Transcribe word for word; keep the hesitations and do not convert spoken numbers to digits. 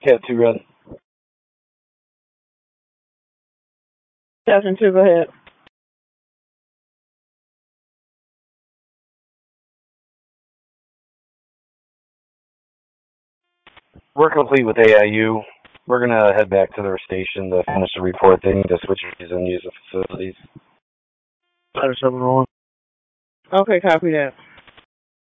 Cat two red. Captain two, go ahead. We're complete with A I U. We're gonna head back to their station to finish the report. They need to switch and use the facilities. Okay, copy that.